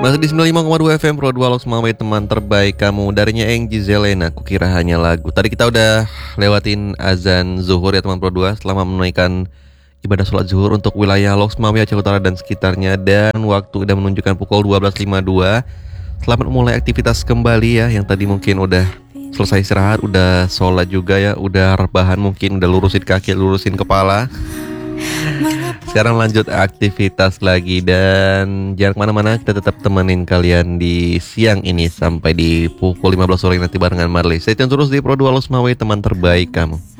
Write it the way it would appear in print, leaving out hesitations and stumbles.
Masih di 95,2 FM Pro 2 Loks Mawai, teman terbaik kamu. Darinya Enggi Zelena, kukira hanya lagu. Tadi kita udah lewatin azan zuhur ya teman Pro 2. Setelah menunaikan ibadah sholat zuhur untuk wilayah Loks Mawai, Aceh Utara dan sekitarnya. Dan waktu udah menunjukkan pukul 12.52. Selamat memulai aktivitas kembali ya. Yang tadi mungkin udah selesai istirahat, udah sholat juga ya, udah rebahan mungkin, udah lurusin kaki, lurusin kepala. Sekarang lanjut aktivitas lagi. Dan jangan kemana-mana, kita tetap temenin kalian di siang ini sampai di pukul 15 sore nanti barengan Marley. Stay tune terus di Pro 2 Loks Mawai, teman terbaik kamu.